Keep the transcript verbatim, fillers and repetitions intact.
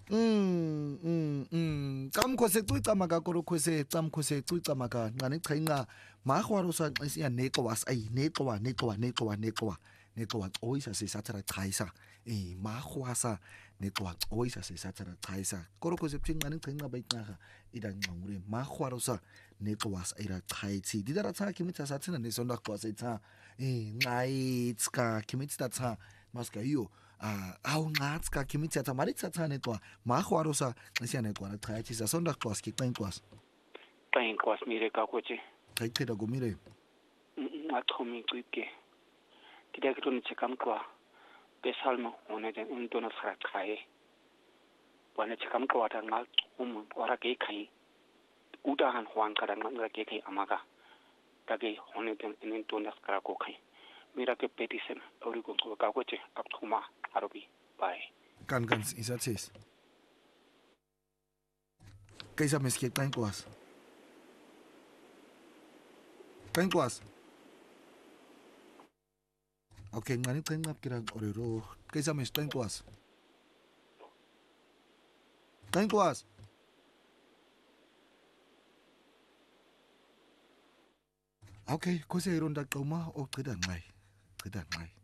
Mm mm mm camkhose cica makakoro khose camkhose cica maka nqane chenqa magwaro sa xesiya neqwas ay neqwa neqwa neqwa neqwa neqwa oyisa sesathara chaisa eh magwasa neqwa oyisa sesathara chaisa koro khose phinqane chenqa bayinqa ida nqangure magwaro sa neqwas ira chaithi didara tsa kimitsa sathina nesonda qwasa tsa eh nqaitska kimitsa tsa maska iyo ah awungathi ka kimithi yatha mali thathane xa magwarosa xesiyane qwana chayathisa sonda xwas ki xenxwas xa inkosi mire kakuthi xa ichitha kumile ngaxhoma icike ndida ke toni chekamqwa besalmo one den untona sarachaye wana chekamqwa ta ngal um ora ke kai uta han hwan kada ngal ke kai amaga tage one den untona skara ko kai mira ke petisen ori ko kakuthi axhuma arobi bye kan kan isathis kaisa meski xenxwas xenxwas okay ngani xenxa kira orero kaisa mes xenxwas xenxwas okay khose ironda xoma ochida nqai chida nqai